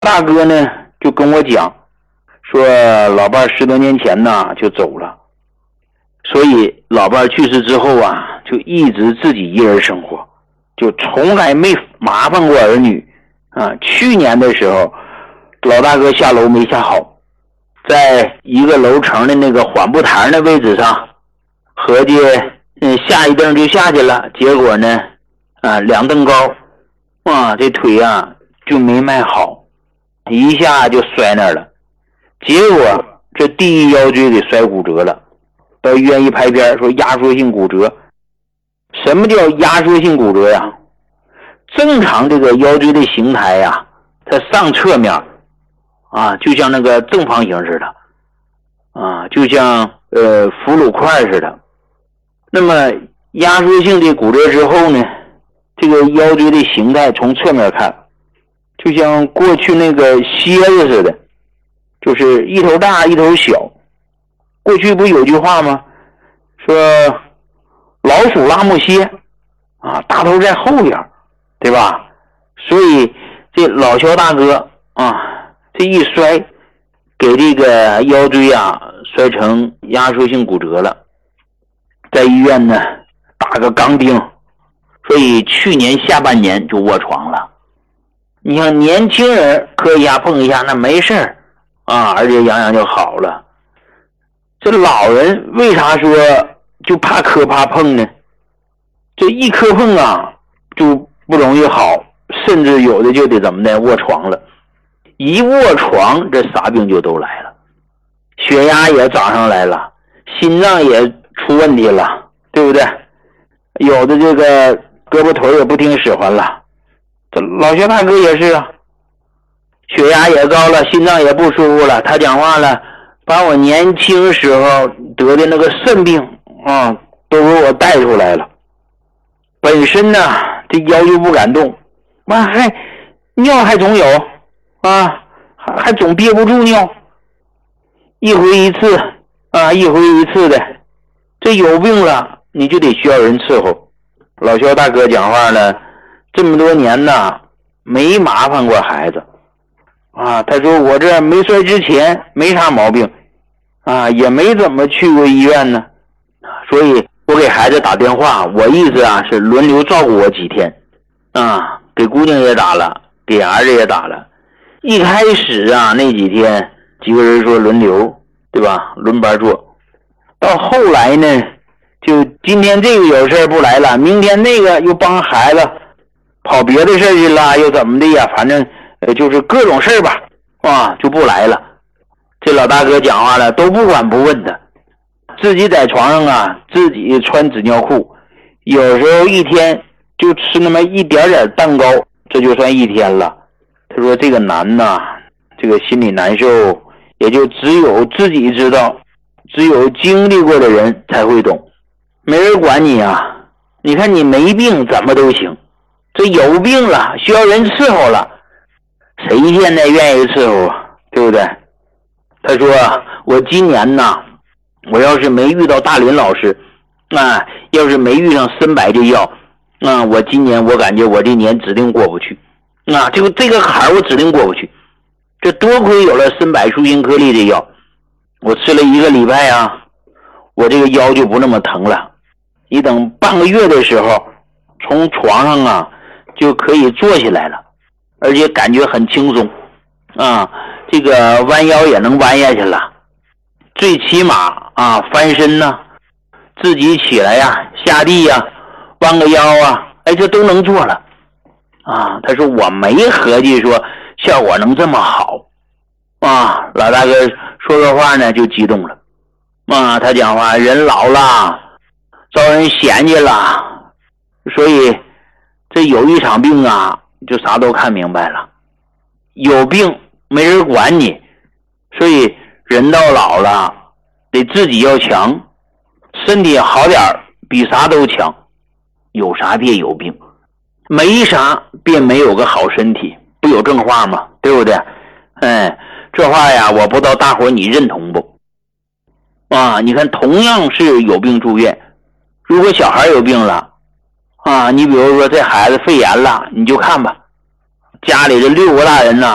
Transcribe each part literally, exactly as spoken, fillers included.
大哥呢就跟我讲说，老伴十多年前呢就走了，所以老伴去世之后啊，就一直自己一人生活，就从来没麻烦过儿女啊。去年的时候，老大哥下楼没下好，在一个楼层的那个缓步台的位置上，合计嗯下一蹬就下去了，结果呢啊两蹬高啊，这腿啊就没迈好，一下就摔那儿了，结果这第一腰椎给摔骨折了。到医院一拍片说压缩性骨折。什么叫压缩性骨折呀？正常这个腰椎的形态呀，它上侧面啊就像那个正方形似的啊，就像呃俘虏块似的。那么压缩性的骨折之后呢，这个腰椎的形态从侧面看就像过去那个蝎子似的，就是一头大一头小。过去不有句话吗？说老鼠拉磨蝎啊，大头在后边，对吧？所以这老肖大哥啊，这一摔，给这个腰椎啊摔成压缩性骨折了，在医院呢打个钢钉，所以去年下半年就卧床了。你像年轻人磕一下碰一下那没事儿啊，而且养养就好了。这老人为啥说就怕磕怕碰呢？这一磕碰啊就不容易好，甚至有的就得怎么的卧床了。一卧床这啥病就都来了，血压也涨上来了，心脏也出问题了，对不对？有的这个胳膊腿也不听使唤了。这老薛大哥也是啊，血压也高了，心脏也不舒服了。他讲话了，把我年轻时候得的那个肾病啊都给我带出来了。本身呢这腰就不敢动，妈还尿还总有啊，还还总憋不住尿，一回一次啊，一回一次的。这有病了你就得需要人伺候。老肖大哥讲话呢，这么多年呢没麻烦过孩子啊，他说我这没摔之前没啥毛病啊，也没怎么去过医院呢，所以我给孩子打电话，我意思啊是轮流照顾我几天啊，给姑娘也打了，给儿子也打了。一开始啊那几天几个人说轮流，对吧，轮班做。到后来呢，就今天这个有事不来了，明天那个又帮孩子跑别的事去了，又怎么的呀，反正呃就是各种事吧啊，就不来了。这老大哥讲话了都不管不问的，自己在床上啊自己穿纸尿裤，有时候一天就吃那么一点点蛋糕，这就算一天了。他说这个难呐，这个心里难受，也就只有自己知道，只有经历过的人才会懂。没人管你啊，你看你没病怎么都行，这有病了需要人伺候了，谁现在愿意伺候啊，对不对？他说我今年呢，我要是没遇到大林老师啊，要是没遇上参白这药啊，我今年我感觉我这年指定过不去啊，这个这个坎我指定过不去。这多亏有了参白舒心颗粒的药，我吃了一个礼拜啊，我这个腰就不那么疼了。你等半个月的时候，从床上啊就可以坐起来了，而且感觉很轻松啊，这个弯腰也能弯下去了，最起码啊翻身呢、啊，自己起来呀、啊、下地呀、啊、弯个腰啊，哎这都能做了啊。他说我没合计说效果能这么好啊。老大哥说个话呢就激动了啊，他讲话人老了招人嫌弃了，所以这有一场病啊就啥都看明白了。有病没人管你，所以人到老了得自己要强，身体好点比啥都强。有啥别有病，没啥便没有个好身体，不有正话吗？对不对？哎，这话呀我不知道大伙你认同不啊？你看同样是有病住院，如果小孩有病了啊，你比如说这孩子肺炎了，你就看吧，家里这六个大人呢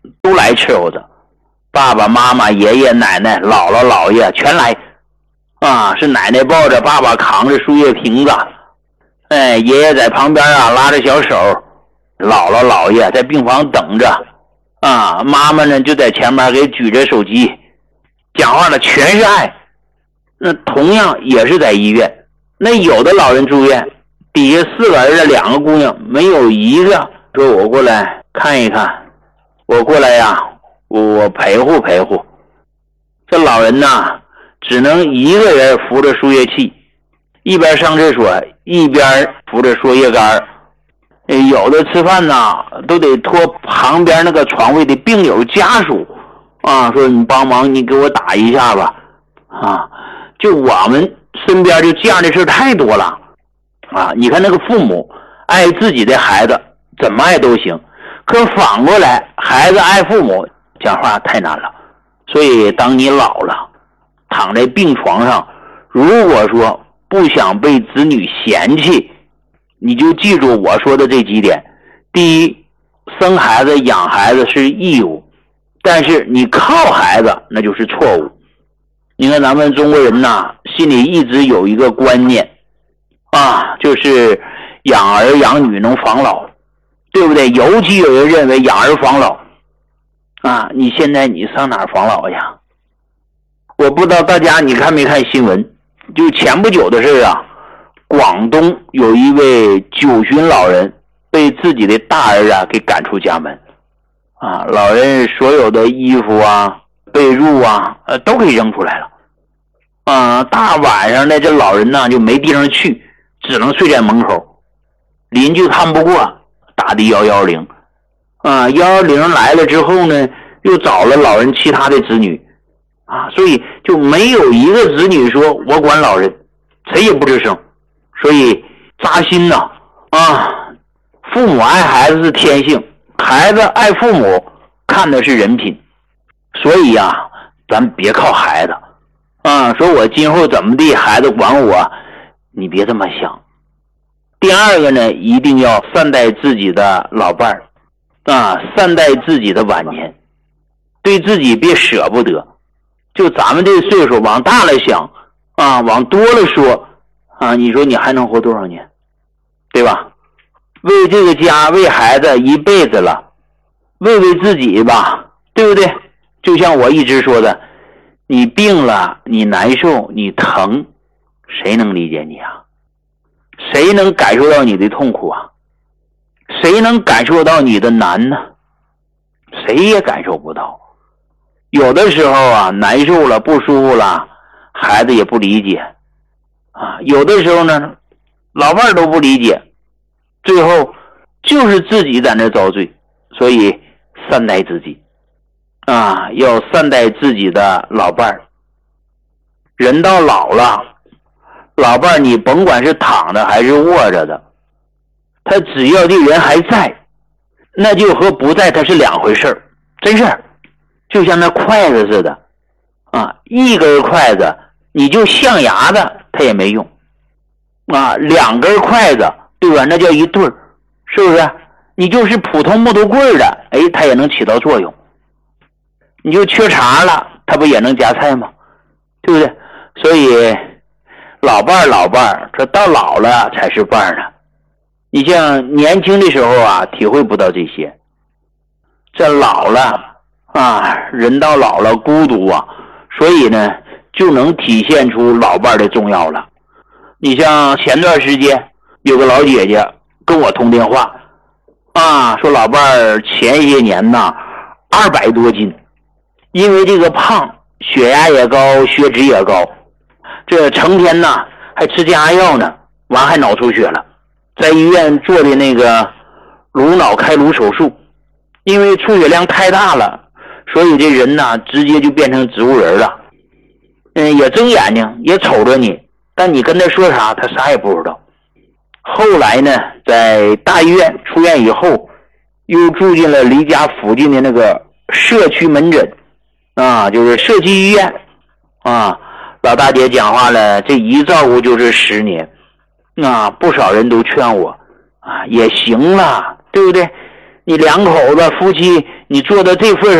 都来伺候着，爸爸妈妈、爷爷奶奶、姥姥姥爷全来啊，是奶奶抱着，爸爸扛着输液瓶子，哎，爷爷在旁边啊拉着小手，姥姥姥爷在病房等着啊，妈妈呢就在前面给举着手机，讲话的全是爱。那同样也是在医院，那有的老人住院，底下四个儿子两个姑娘，没有一个说我过来看一看，我过来呀，我陪护陪护。这老人呐，只能一个人扶着输液器，一边上厕所一边扶着输液杆。有的吃饭呐都得托旁边那个床位的病友家属啊，说你帮忙你给我打一下吧啊。就我们身边就这样的事太多了啊！你看那个父母爱自己的孩子怎么爱都行，可反过来孩子爱父母讲话太难了。所以当你老了躺在病床上，如果说不想被子女嫌弃，你就记住我说的这几点。第一，生孩子养孩子是义务，但是你靠孩子那就是错误。你看咱们中国人呐，心里一直有一个观念啊，就是养儿养女能防老，对不对？尤其有人认为养儿防老啊，你现在你上哪儿防老呀？我不知道大家你看没看新闻，就前不久的事啊，广东有一位九旬老人被自己的大儿子啊给赶出家门啊，老人所有的衣服啊被褥啊呃都给扔出来了啊，大晚上的这老人呢就没地方去，只能睡在门口。邻居看不过，打的一一零啊，一一零来了之后呢，又找了老人其他的子女啊，所以就没有一个子女说我管老人，谁也不吱声。所以扎心呐 啊, 啊，父母爱孩子是天性，孩子爱父母看的是人品。所以呀、啊，咱别靠孩子啊，说我今后怎么地，孩子管我，你别这么想。第二个呢，一定要善待自己的老伴儿啊，善待自己的晚年，对自己别舍不得。就咱们这个岁数往大了想啊，往多了说啊，你说你还能活多少年，对吧？为这个家为孩子一辈子了，为为自己吧，对不对？就像我一直说的，你病了，你难受，你疼，谁能理解你啊？谁能感受到你的痛苦啊？谁能感受到你的难呢？谁也感受不到。有的时候啊，难受了，不舒服了，孩子也不理解啊。有的时候呢，老伴都不理解，最后就是自己在那遭罪。所以善待自己啊，要善待自己的老伴儿。人到老了，老伴儿你甭管是躺着还是卧着的，他只要这人还在，那就和不在他是两回事儿，真事儿。就像那筷子似的啊，一根筷子你就象牙的它也没用啊，两根筷子对吧，那叫一对儿，是不是？你就是普通木头棍的，哎，它也能起到作用。你就缺茶了，它不也能夹菜吗？对不对？所以老伴儿老伴儿，这到老了才是伴儿呢。你像年轻的时候啊，体会不到这些，这老了啊，人到老了孤独啊，所以呢就能体现出老伴儿的重要了。你像前段时间有个老姐姐跟我通电话啊，说老伴儿前些年呢二百多斤，因为这个胖，血压也高，血脂也高，这成天呢还吃降压药呢，完还脑出血了，在医院做的那个颅脑开颅手术，因为出血量太大了，所以这人呢直接就变成植物人了。嗯，也睁眼睛也瞅着你，但你跟他说啥他啥也不知道。后来呢在大医院出院以后，又住进了离家附近的那个社区门诊啊，就是社区医院啊。老大姐讲话了，这一照顾就是十年啊，不少人都劝我啊，也行了，对不对？你两口子夫妻你做到这份